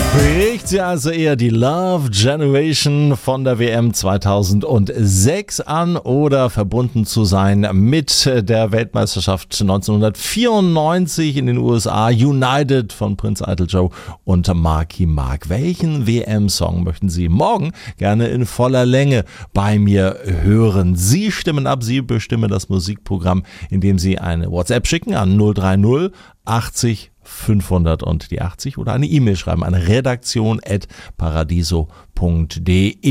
Spricht sie also eher die Love Generation von der WM 2006 an oder verbunden zu sein mit der Weltmeisterschaft 1994 in den USA, United von Prince Idol Joe und Marky Mark? Welchen WM-Song möchten Sie morgen gerne in voller Länge bei mir hören? Sie stimmen ab, Sie bestimmen das Musikprogramm, indem Sie eine WhatsApp schicken an 030 80 500 und die 80 oder eine E-Mail schreiben an redaktion@paradiso.de.